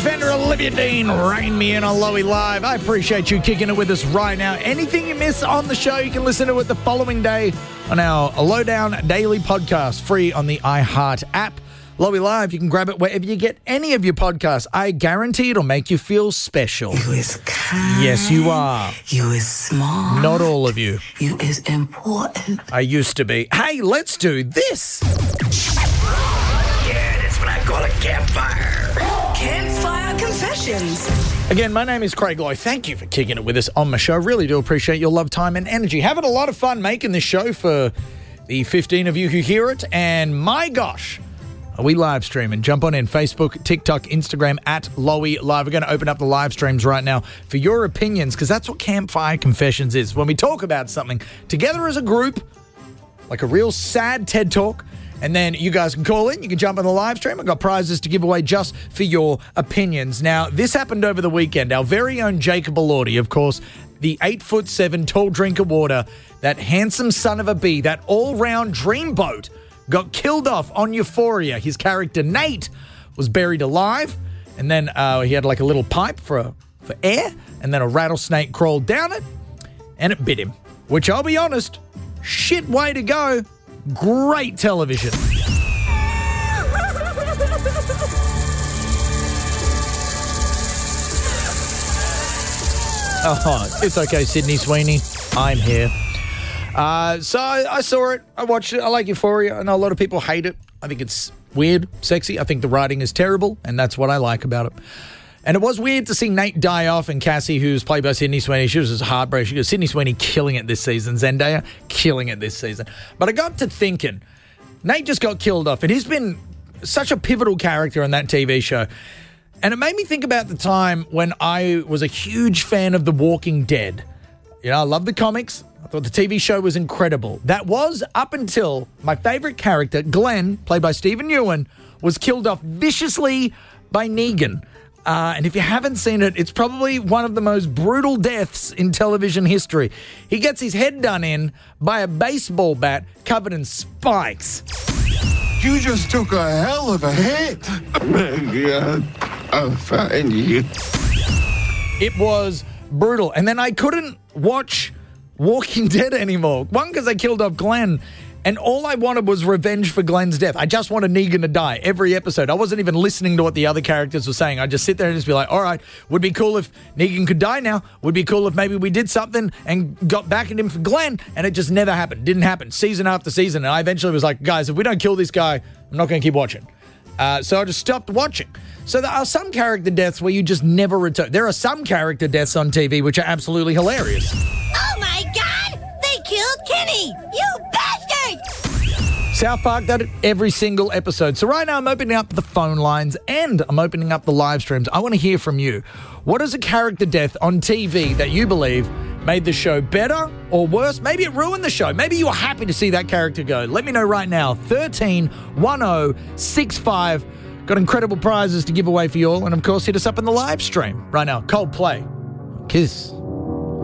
Fender, Olivia Dean, Rain Me In on Lowy Live. I appreciate you kicking it with us right now. Anything you miss on the show, you can listen to it the following day on our Lowdown Daily Podcast, free on the iHeart app. Lowy Live, you can grab it wherever you get any of your podcasts. I guarantee it'll make you feel special. You is kind. Yes, you are. You is smart. Not all of you. You is important. I used to be. Hey, let's do this. Yeah, that's what I call a campfire. Campfire Confessions. Again, my name is Craig Lowe. Thank you for kicking it with us on my show. Really do appreciate your love, time, and energy. Having a lot of fun making this show for the 15 of you who hear it. And my gosh, are we live streaming? Jump on in. Facebook, TikTok, Instagram, at Lowy Live. We're going to open up the live streams right now for your opinions, because that's what Campfire Confessions is. When we talk about something together as a group, like a real sad TED Talk, and then you guys can call in. You can jump on the live stream. I've got prizes to give away just for your opinions. Now, this happened over the weekend. Our very own Jacob Elordi, of course, the 8'7" tall drink of water, that handsome son of a bee, that all-round dreamboat, got killed off on Euphoria. His character, Nate, was buried alive, and then he had like a little pipe for air, and then a rattlesnake crawled down it, and it bit him. Which, I'll be honest, shit way to go. Great television. Oh, it's okay, Sydney Sweeney. I'm here. So I saw it. I watched it. I like Euphoria. I know a lot of people hate it. I think it's weird, sexy. I think the writing is terrible, and that's what I like about it. And it was weird to see Nate die off, and Cassie, who's played by Sydney Sweeney, she was just heartbreaking. She goes, Sydney Sweeney killing it this season. Zendaya killing it this season. But I got to thinking, Nate just got killed off, and he's been such a pivotal character in that TV show. And it made me think about the time when I was a huge fan of The Walking Dead. You know, I love the comics. I thought the TV show was incredible. That was up until my favorite character, Glenn, played by Stephen Ewan, was killed off viciously by Negan. And if you haven't seen it, it's probably one of the most brutal deaths in television history. He gets his head done in by a baseball bat covered in spikes. You just took a hell of a hit. God, I'll find you. It was brutal. And then I couldn't watch Walking Dead anymore. One, because they killed off Glenn. And all I wanted was revenge for Glenn's death. I just wanted Negan to die every episode. I wasn't even listening to what the other characters were saying. I'd just sit there and just be like, all right, would be cool if Negan could die now. Would be cool if maybe we did something and got back at him for Glenn. And it just never happened. Didn't happen. Season after season. And I eventually was like, guys, if we don't kill this guy, I'm not going to keep watching. So I just stopped watching. So there are some character deaths where you just never return. There are some character deaths on TV which are absolutely hilarious. Oh my God! They killed Kenny! You bastard! South Park did it every single episode. So right now I'm opening up the phone lines and I'm opening up the live streams. I want to hear from you. What is a character death on TV that you believe made the show better or worse? Maybe it ruined the show. Maybe you were happy to see that character go. Let me know right now. 131065. Got incredible prizes to give away for you all. And of course, hit us up in the live stream right now. Coldplay. Kiss.